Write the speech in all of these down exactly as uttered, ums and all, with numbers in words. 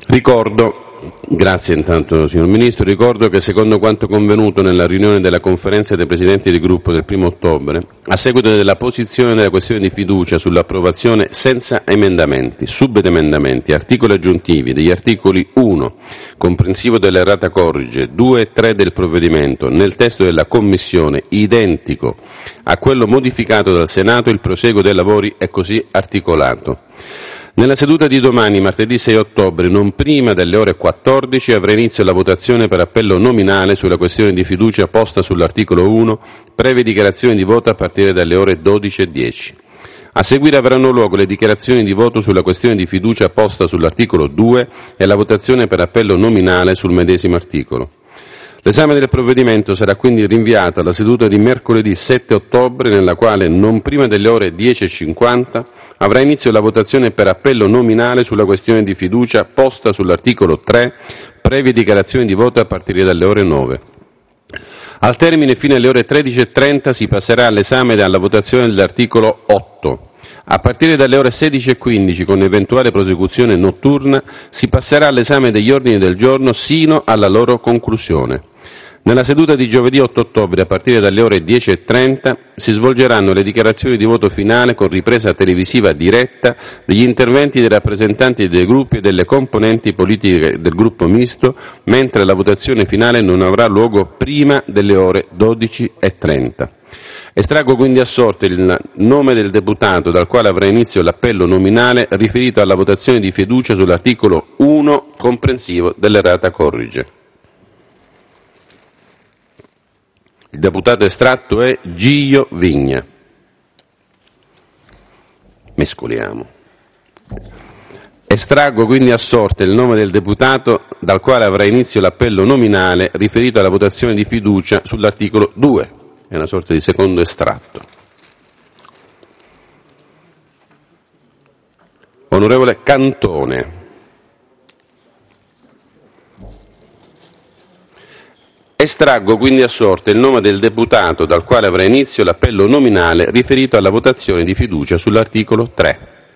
Ricordo, grazie intanto signor Ministro, ricordo che secondo quanto convenuto nella riunione della conferenza dei presidenti di gruppo del primo ottobre, a seguito della posizione della questione di fiducia sull'approvazione senza emendamenti, subemendamenti, articoli aggiuntivi degli articoli uno, comprensivo dell'errata corrige, due e tre del provvedimento, nel testo della Commissione, identico a quello modificato dal Senato, il proseguo dei lavori è così articolato. Nella seduta di domani, martedì sei ottobre, non prima delle ore quattordici, avrà inizio la votazione per appello nominale sulla questione di fiducia posta sull'articolo uno, previe dichiarazioni di voto a partire dalle ore dodici e dieci. A seguire avranno luogo le dichiarazioni di voto sulla questione di fiducia posta sull'articolo due e la votazione per appello nominale sul medesimo articolo. L'esame del provvedimento sarà quindi rinviato alla seduta di mercoledì sette ottobre, nella quale, non prima delle ore dieci e cinquanta, avrà inizio la votazione per appello nominale sulla questione di fiducia posta sull'articolo tre, previe dichiarazioni di voto a partire dalle ore nove. Al termine, fino alle ore tredici e trenta, si passerà all'esame e alla votazione dell'articolo otto. A partire dalle ore sedici e quindici, con eventuale prosecuzione notturna, si passerà all'esame degli ordini del giorno sino alla loro conclusione. Nella seduta di giovedì otto ottobre, a partire dalle ore dieci e trenta, si svolgeranno le dichiarazioni di voto finale con ripresa televisiva diretta degli interventi dei rappresentanti dei gruppi e delle componenti politiche del gruppo misto, mentre la votazione finale non avrà luogo prima delle ore dodici e trenta. Estraggo quindi a sorte il nome del deputato dal quale avrà inizio l'appello nominale riferito alla votazione di fiducia sull'articolo uno, comprensivo dell'errata corrige. Il deputato estratto è Gio Vigna. Mescoliamo. Estraggo quindi a sorte il nome del deputato dal quale avrà inizio l'appello nominale riferito alla votazione di fiducia sull'articolo due. È una sorta di secondo estratto. Onorevole Cantone. Estraggo quindi a sorte il nome del deputato dal quale avrà inizio l'appello nominale riferito alla votazione di fiducia sull'articolo tre.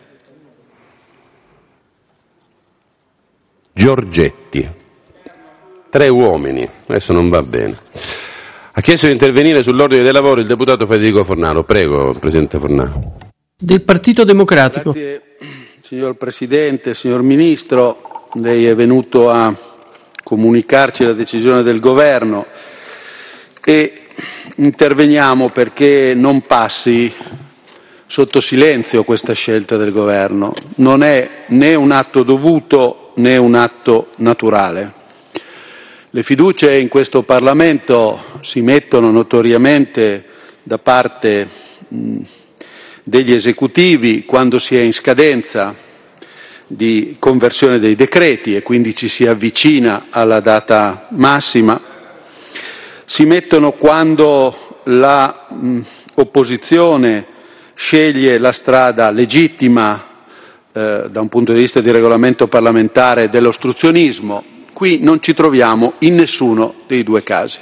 Giorgetti. Tre uomini, adesso non va bene. Ha chiesto di intervenire sull'ordine dei lavori il deputato Federico Fornaro. Prego, Presidente Fornaro. Del Partito Democratico. Grazie, signor Presidente, signor Ministro. Lei è venuto a comunicarci la decisione del Governo e interveniamo perché non passi sotto silenzio questa scelta del Governo. Non è né un atto dovuto né un atto naturale. Le fiducie in questo Parlamento si mettono notoriamente da parte mh, degli esecutivi quando si è in scadenza di conversione dei decreti e quindi ci si avvicina alla data massima. Si mettono quando la mh, opposizione sceglie la strada legittima eh, da un punto di vista di regolamento parlamentare dell'ostruzionismo. Qui non ci troviamo in nessuno dei due casi.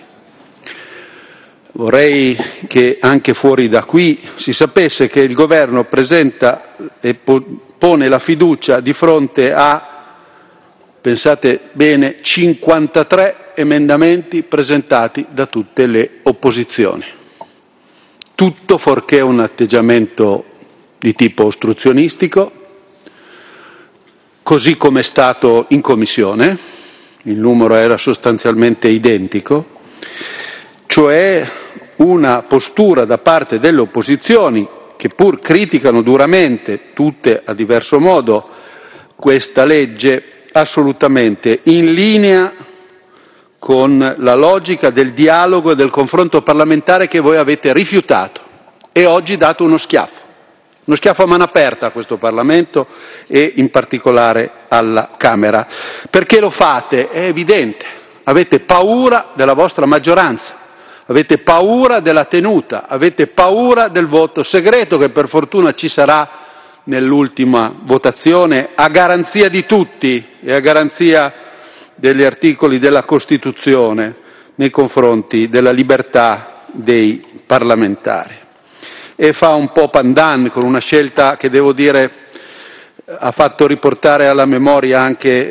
Vorrei che anche fuori da qui si sapesse che il Governo presenta e pone la fiducia di fronte a, pensate bene, cinquantatré emendamenti presentati da tutte le opposizioni. Tutto fuorché un atteggiamento di tipo ostruzionistico, così come è stato in Commissione. Il numero era sostanzialmente identico, cioè una postura da parte delle opposizioni che pur criticano duramente, tutte a diverso modo, questa legge, assolutamente in linea con la logica del dialogo e del confronto parlamentare che voi avete rifiutato e oggi dato uno schiaffo. Uno schiaffo a mano aperta a questo Parlamento e in particolare alla Camera. Perché lo fate? È evidente. Avete paura della vostra maggioranza, avete paura della tenuta, avete paura del voto segreto che per fortuna ci sarà nell'ultima votazione a garanzia di tutti e a garanzia degli articoli della Costituzione nei confronti della libertà dei parlamentari. E fa un po' pandan con una scelta che, devo dire, ha fatto riportare alla memoria anche